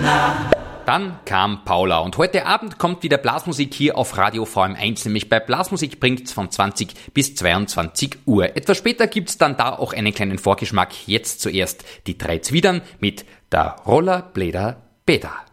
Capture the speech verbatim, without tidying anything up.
Dann kam Paula und heute Abend kommt wieder Blasmusik hier auf Radio V M eins, nämlich bei Blasmusik bringt's von zwanzig bis zweiundzwanzig Uhr. Etwas später gibt's dann da auch einen kleinen Vorgeschmack. Jetzt zuerst die drei Zwiedern mit der Rollerbläder Beda.